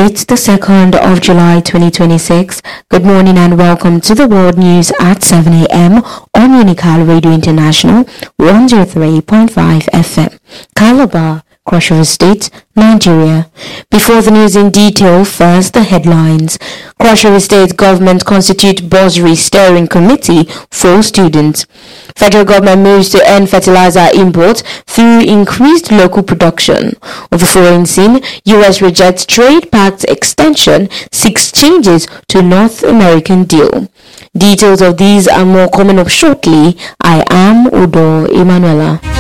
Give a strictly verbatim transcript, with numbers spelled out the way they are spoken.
It's the second of July twenty twenty-six. Good morning and welcome to the World News at seven a.m. on Unical Radio International one oh three point five F M. Calabar, Cross River State, Nigeria. Before the news in detail, first the headlines. Cross River State government constitute bursary steering committee for students. Federal government moves to end fertilizer import through increased local production. Of the foreign scene, U S rejects trade pact extension, seeks changes to North American deal. Details of these are more coming up shortly. I am Udo Emanuela.